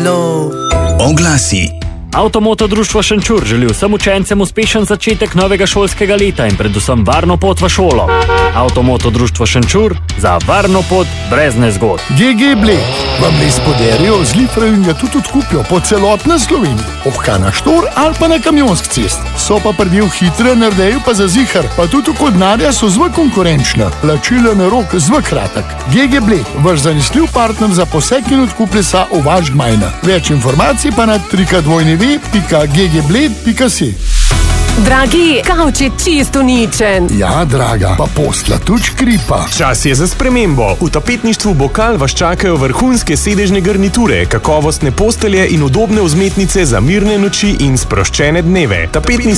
Halo. Oglasi. Avtomoto društvo Šenčur želi vsem učencem uspešen začetek novega šolskega leta in predvsem varno pot v šolo. Avtomoto društvo Šenčur za varno pot brez nezgod. GG Bled vam res poderijo z litrajo in ga tudi odkupijo po celotni Sloveniji. Ohka na štor ali pa na kamionsk cest. So pa prdel hitre, nardejo pa za zihar, pa tudi oko denarja so zelo konkurenčna. Plačila na rok zelo kratek. GG Bled, vaš zanesljiv partner za posek in odkup lesa v vaš gmajna. Več informacij pa na www.ggbled.si. Dragi, kavč je čisto uničen. Ja, draga, pa posla tudi škripa. Čas je za spremembo. V tapetništvu Bokal vas čakajo vrhunske sedežne garniture, kakovostne postelje in udobne vzmetnice za mirne noči in sproščene dneve. Tapetni